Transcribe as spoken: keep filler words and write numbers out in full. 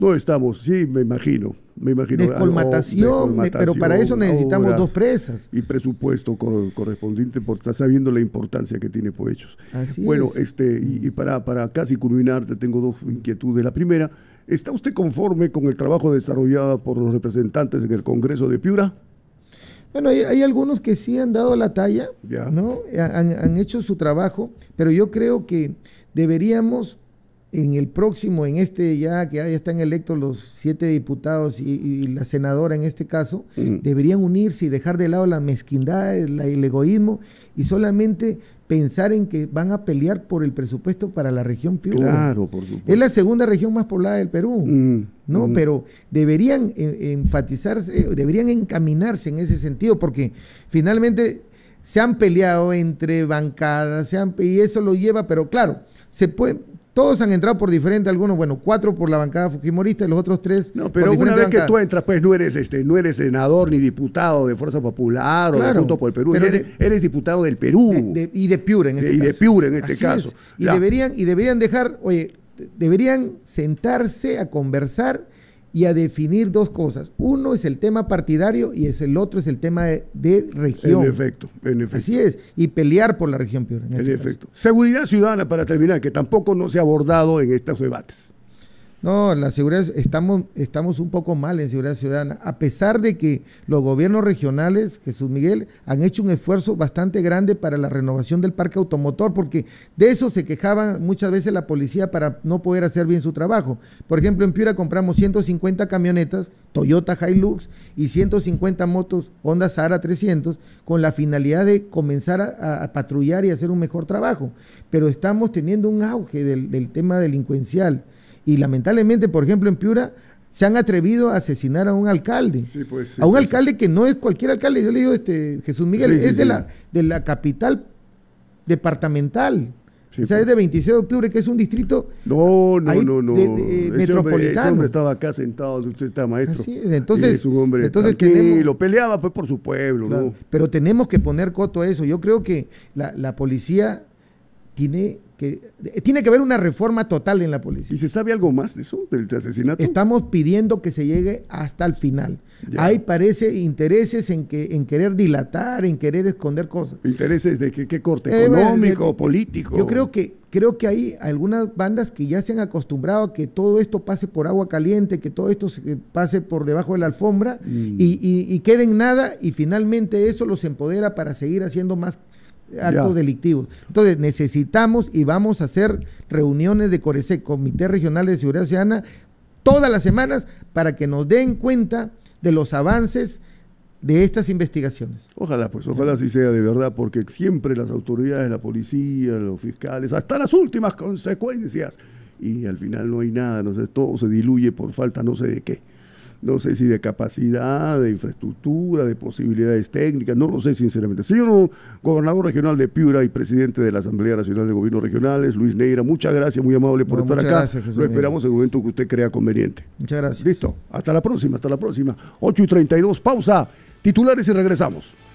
No estamos, sí, me imagino. Me imagino. Descolmatación, oh, descolmatación, pero para eso necesitamos obras, dos presas. Y presupuesto cor correspondiente, por estar sabiendo la importancia que tiene Poechos. Así bueno, es. este, y, y para, para casi culminar, te tengo dos inquietudes. La primera, ¿está usted conforme con el trabajo desarrollado por los representantes en el Congreso de Piura? Bueno, hay, hay algunos que sí han dado la talla, ya. ¿no? Han, han hecho su trabajo, pero yo creo que deberíamos en el próximo, en este ya que ya están electos los siete diputados y, y la senadora en este caso, mm. deberían unirse y dejar de lado la mezquindad, el, el egoísmo y solamente pensar en que van a pelear por el presupuesto para la región Piura. Claro, por supuesto. Es la segunda región más poblada del Perú, mm. ¿no? Mm. Pero deberían eh, enfatizarse, deberían encaminarse en ese sentido, porque finalmente se han peleado entre bancadas, se han, y eso lo lleva, pero claro, se puede... Todos han entrado por diferente, algunos, bueno, cuatro por la bancada fujimorista y los otros tres. No, pero una vez bancadas. que tú entras, pues no eres este, no eres senador ni diputado de Fuerza Popular claro, o de Juntos por el Perú, eres, de, eres diputado del Perú. De, de, y de Piura en este de, caso. Y de Piura en este Así caso. Es. Y deberían, y deberían dejar, oye, deberían sentarse a conversar y a definir dos cosas. Uno es el tema partidario y es el otro es el tema de, de región. En efecto, en efecto. Así es, y pelear por la región Piura. En, en este efecto. caso. Seguridad ciudadana, para terminar, que tampoco no se ha abordado en estos debates. No, la seguridad, estamos, estamos un poco mal en seguridad ciudadana, a pesar de que los gobiernos regionales, Jesús Miguel, han hecho un esfuerzo bastante grande para la renovación del parque automotor, porque de eso se quejaban muchas veces la policía para no poder hacer bien su trabajo. Por ejemplo, en Piura compramos ciento cincuenta camionetas Toyota Hilux y ciento cincuenta motos Honda Sahara trescientos con la finalidad de comenzar a, a patrullar y hacer un mejor trabajo. Pero estamos teniendo un auge del, del tema delincuencial. Y lamentablemente, por ejemplo, en Piura se han atrevido a asesinar a un alcalde, sí, pues, sí, a un pues, alcalde que no es cualquier alcalde. Yo le digo, este, Jesús Miguel, sí, sí, es de, sí. La, de la capital departamental, sí, o sea, pues. es de veintiséis de octubre, que es un distrito no, no, ahí, no, no. de, de, ese metropolitano. Hombre, ese hombre estaba acá sentado, usted está maestro. Así es, entonces, es un hombre entonces tranquilo, tenemos, peleaba pues por su pueblo, claro, ¿no? Pero tenemos que poner coto a eso. Yo creo que la, la policía tiene que tiene que haber una reforma total en la policía. ¿Y se sabe algo más de eso, del asesinato? Estamos pidiendo que se llegue hasta el final. Ya. Hay, parece, intereses en que en querer dilatar, en querer esconder cosas. ¿Intereses de qué, qué corte? ¿Económico, eh, eh, político? Yo creo que, creo que hay algunas bandas que ya se han acostumbrado a que todo esto pase por agua caliente, que todo esto se pase por debajo de la alfombra mm. y, y, y quede en nada, y finalmente eso los empodera para seguir haciendo más actos ya. delictivos. Entonces necesitamos y vamos a hacer reuniones de CORESEC, Comité Regional de Seguridad Ciudadana, todas las semanas para que nos den cuenta de los avances de estas investigaciones. Ojalá, pues, ojalá así sea de verdad, porque siempre las autoridades, la policía, los fiscales, hasta las últimas consecuencias, y al final no hay nada, no sé, todo se diluye por falta no sé de qué. No sé si de capacidad, de infraestructura, de posibilidades técnicas, no lo sé sinceramente. Señor gobernador regional de Piura y presidente de la Asamblea Nacional de Gobiernos Regionales, Luis Neira, muchas gracias, muy amable por no, estar acá. Gracias, lo esperamos en el momento que usted crea conveniente. Muchas gracias. Listo, hasta la próxima, hasta la próxima. ocho y treinta y dos, pausa, titulares y regresamos.